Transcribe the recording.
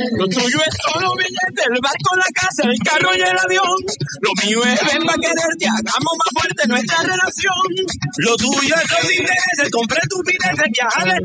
Lo tuyo es solo billete, el barco, la casa, el carro y el avión. Lo mío es ven pa' quererte, hagamos más fuerte nuestra relación. Lo tuyo es los intereses, compré tu billete, viajar